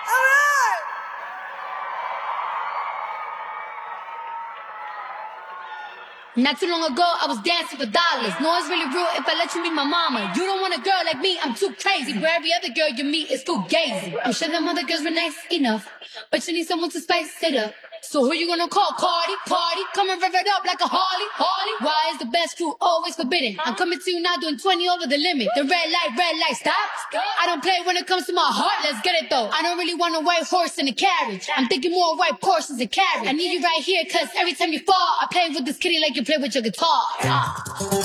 Not too long ago, I was dancing for dollars. No, it's really rude if I let you meet my mama. You don't want a girl like me, I'm too crazy. Where every other girl you meet is too gazy. I'm sure them other girls were nice enough, but you need someone to spice it up. So who you gonna call? Cardi, Cardi, come and rev it up like a Harley, Harley. Why is the best food always forbidden? I'm coming to you now doing 20 over the limit. The red light, stop. I don't play when it comes to my heart, let's get it though. I don't really want a white horse in a carriage. I'm thinking more white portions and carriage. I need you right here, cause every time you fall, I play with this kitty like you play with your guitar.